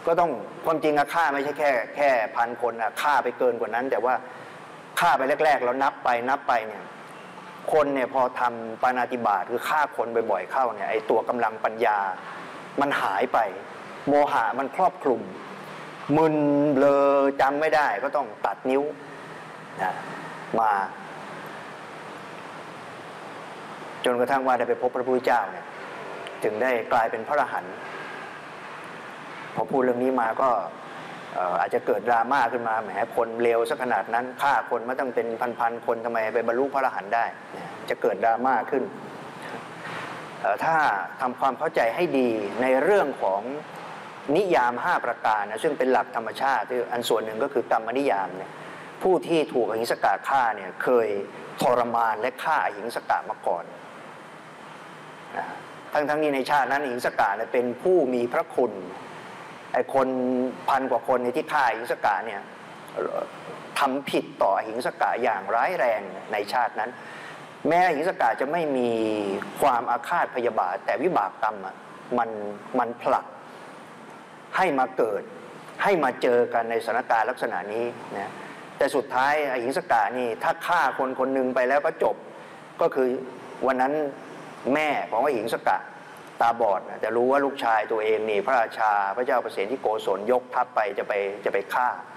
ก็ต้องความจริงฆ่าไม่ใช่แค่1,000 คนฆ่าไปเกินกว่านั้นแต่ว่าฆ่าไปแรกๆแล้วนับไปเนี่ยคนเนี่ยพอทำปาณาติบาตคือฆ่าคนบ่อยๆเข้าเนี่ยไอ้ตัวกำลังปัญญามันหายไปโมหะมันครอบคลุมมึนเบลอจำไม่ได้ก็ต้องตัดนิ้วนะมาจนกระทั่งว่าได้ไปพบพระพุทธเจ้าเนี่ยถึงได้กลายเป็นพระอรหันต์พอพูดเรื่องนี้มาก็อาจจะเกิดดราม่าขึ้นมาแหมคนเลวสักขนาดนั้นฆ่าคนมาตั้งเป็นพันๆคนทำไมไปบรรลุพระอรหันต์ได้จะเกิดดราม่าขึ้นถ้าทำความเข้าใจให้ดีในเรื่องของนิยาม5ประการนะซึ่งเป็นหลักธรรมชาติอันส่วนหนึ่งก็คือกรรมนิยามเนี่ยผู้ที่ถูกอหิงสกะฆ่าเนี่ยเคยทรมานและฆ่าอหิงสกะมาก่อนทั้งนี้ในชาตินั้นอหิงสกะเนี่ยเป็นผู้มีพระคุณไอ้คน1,000 กว่าคนในที่ฆ่าอหิงสกะเนี่ยทำผิดต่ออหิงสกะอย่างร้ายแรงในชาตินั้นแม้อหิงสกะจะไม่มีความอาฆาตพยาบาทแต่วิบากกรรมมันผลักให้มาเกิดให้มาเจอกันในสถานการณ์ลักษณะนี้นะแต่สุดท้ายอหิงสกะนี่ถ้าฆ่าคนคนหนึ่งไปแล้วก็จบก็คือวันนั้นแม่ของอหิงสกะตาบอดจะรู้ว่าลูกชายตัวเองนี่พระราชาพระเจ้าประเสนที่โกศลยกทัพไปจะไปฆ่า